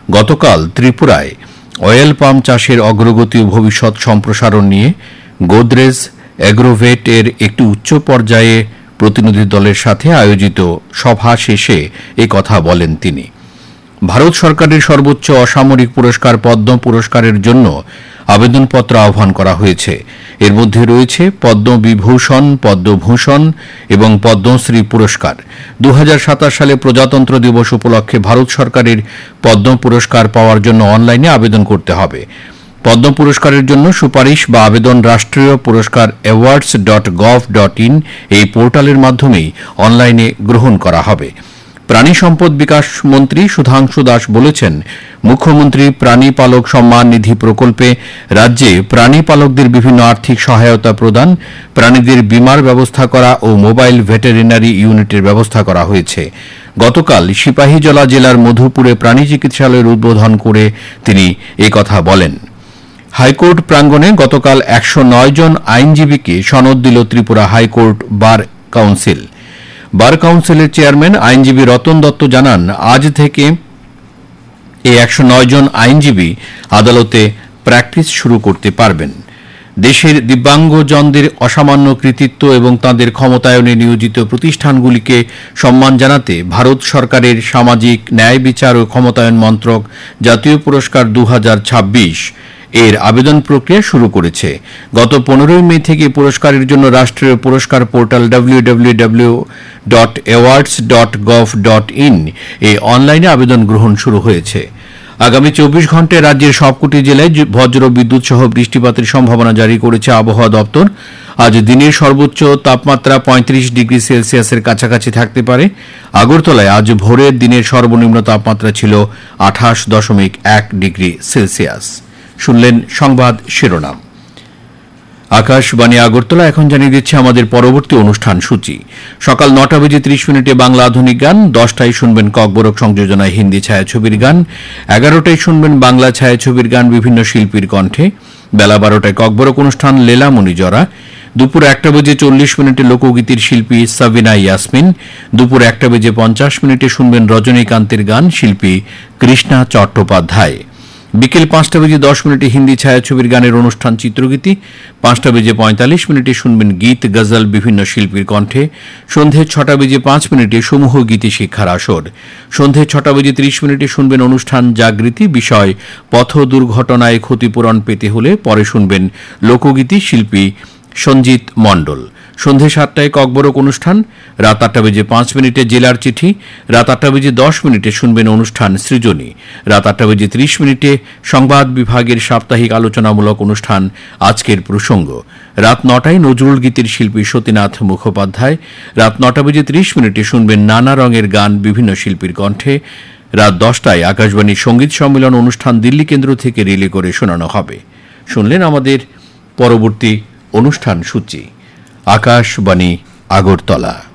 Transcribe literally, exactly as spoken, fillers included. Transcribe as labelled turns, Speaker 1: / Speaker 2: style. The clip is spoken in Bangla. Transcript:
Speaker 1: গতকাল ত্রিপুরায় অয়েল পাম চাষের অগ্রগতি ও ভবিষ্যৎ সম্প্রসারণ নিয়ে গোদরেজ এগ্রোভেট এর একটি উচ্চ পর্যায়ে প্রতিনিধি দলের সাথে আয়োজিত সভা শেষে এ কথা বলেন তিনি। ভারত সরকারের সর্বোচ্চ অসামরিক পুরস্কার পদ্ম পুরস্কারের জন্য আবেদনপত্র আহ্বান করা হয়েছে। এর মধ্যে রয়েছে পদ্মবিভূষণ, পদ্মভূষণ এবং পদ্মশ্রী পুরস্কার। দু হাজার সাতাশ সালে প্রজাতন্ত্র দিবস উপলক্ষে ভারত সরকারের পদ্ম পুরস্কার পাওয়ার জন্য অনলাইনে আবেদন করতে হবে। পদ্ম পুরস্কারের জন্য সুপারিশ বা আবেদন রাষ্ট্রীয় পুরস্কার awards dot gov dot in এই পোর্টালের মাধ্যমেই অনলাইনে গ্রহণ করা হবে। প্রাণী সম্পদ বিকাশ মন্ত্রী সুধাংশু দাস বলেছেন, মুখ্যমন্ত্রী প্রাণী পালক সম্মান নিধি প্রকল্পে রাজ্যে প্রাণী পালকদের বিভিন্ন আর্থিক সহায়তা প্রদান, প্রাণীদের বীমার ব্যবস্থা করা ও মোবাইল ভেটেরিনারি ইউনিটের ব্যবস্থা করা হয়েছে। গতকাল সিপাহীজলা জেলার মধুপুরে প্রাণী চিকিৎসালয়ের উদ্বোধন করে তিনি একথা বলেন। হাইকোর্ট প্রাঙ্গণে গতকাল একশো নয় জন আইনজীবীকে সনদ দিল ত্রিপুরা হাইকোর্ট বার কাউন্সিল। বার কাউন্সিলের চেয়ারম্যান আইনজীবী রতন দত্ত জানান, আজ থেকে এই একশো নয় জন আইনজীবী আদালতে প্র্যাকটিস শুরু করতে পারবেন। দেশের দিব্যাঙ্গজনদের অসামান্য কৃতিত্ব এবং তাঁদের ক্ষমতায়নে নিয়োজিত প্রতিষ্ঠানগুলিকে সম্মান জানাতে ভারত সরকারের সামাজিক ন্যায় বিচার ও ক্ষমতায়ন মন্ত্রক জাতীয় পুরস্কার দু হাজার ছাব্বিশ এর আবেদন প্রক্রিয়া শুরু করেছে। গত পনেরোই মে থেকে পুরস্কারের জন্য রাষ্ট্রীয় পুরস্কার portal W W W dot awards dot gov dot in a অনলাইনে আবেদন গ্রহণ শুরু হয়েছে। আগামী চব্বিশ ঘন্টায় রাজ্যের সবকটি জেলায় বজ্র বিদ্যুৎ সহ বৃষ্টিপাতের সম্ভাবনা জারি করেছে আবহাওয়া দপ্তর। আজ দিনের সর্বোচ্চ তাপমাত্রা পঁয়ত্রিশ ডিগ্রি সেলসিয়াসের কাছাকাছি থাকতে পারে। আগরতলায় আজ ভোরের দিনের সর্বনিম্ন তাপমাত্রা ছিল আঠাশ দশমিক এক ডিগ্রি সেলসিয়াস। শুনলেন সংবাদ শিরোনাম। আকাশবাণী আগরতলা এখন জানিয়ে দিচ্ছে আমাদের পরবর্তী অনুষ্ঠান সূচি। সকাল নটা বেজে ত্রিশ মিনিটে বাংলা আধুনিক গান, দশটায় শুনবেন ককবরক সংযোজনায় হিন্দি ছায়াছবির গান, এগারোটায় শুনবেন বাংলা ছায়াছবির গান বিভিন্ন শিল্পীর কণ্ঠে, বেলা বারোটায় ককবরক অনুষ্ঠান লেলামণি জরা, দুপুর একটা বেজে চল্লিশ মিনিটে লোকগীতির শিল্পী সাবিনা ইয়াসমিন, দুপুর একটা বেজে পঞ্চাশ মিনিটে শুনবেন রজনীকান্তের গান, শিল্পী কৃষ্ণা চট্টোপাধ্যায়। বিকেল পাঁচটা বেজে দশ মিনিটে হিন্দি ছায়াছবির গানের অনুষ্ঠান চিত্রগীতি, পাঁচটা বেজে পঁয়তাল্লিশ মিনিটে শুনবেন গীত গজল বিভিন্ন শিল্পীর কণ্ঠে, সন্ধে ছটা বেজে পাঁচ মিনিটে সমূহ গীতি শিক্ষার আসর, সন্ধে ছটা বেজে ত্রিশ মিনিটে শুনবেন অনুষ্ঠান জাগৃতি, বিষয় পথ দুর্ঘটনায় ক্ষতিপূরণ পেতে হলে, পরে শুনবেন লোকগীতি শিল্পী সঞ্জিত মণ্ডল। সন্ধে সাতটায় ককবরক অনুষ্ঠান, রাত আটটা বেজে পাঁচ মিনিটে জেলার চিঠি, রাত আটটা বেজে দশ মিনিটে শুনবেন অনুষ্ঠান সৃজনী, রাত আটটা বেজে ত্রিশ মিনিটে সংবাদ বিভাগের সাপ্তাহিক আলোচনামূলক অনুষ্ঠান আজকের প্রসঙ্গ, রাত নটায় নজরুল গীতির শিল্পী সতীনাথ মুখোপাধ্যায়, রাত নটা বেজে ত্রিশ মিনিটে শুনবেন নানা রঙের গান বিভিন্ন শিল্পীর কণ্ঠে, রাত দশটায় আকাশবাণীর সঙ্গীত সম্মেলন অনুষ্ঠান দিল্লি কেন্দ্র থেকে রিলে করে শোনানো হবে। শুনলেন আমাদের পরবর্তী অনুষ্ঠান সূচি। আকাশবাণী আগরতলা।